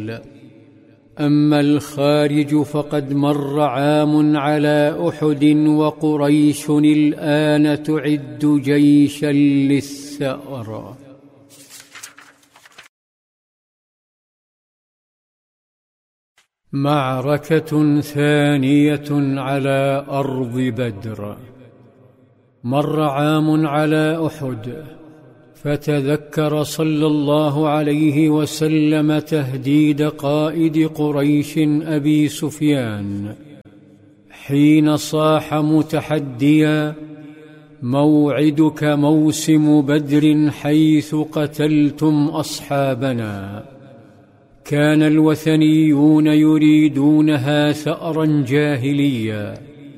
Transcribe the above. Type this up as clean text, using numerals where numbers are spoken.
أما الخارج فقد مر عام على أحد، وقريش الآن تعد جيشا للثأر. معركة ثانية على أرض بدر. مر عام على أحد، فتذكر صلى الله عليه وسلم تهديد قائد قريش أبي سفيان حين صاح متحديا: موعدك موسم بدر حيث قتلتم أصحابنا. كان الوثنيون يريدونها ثأرا جاهليا،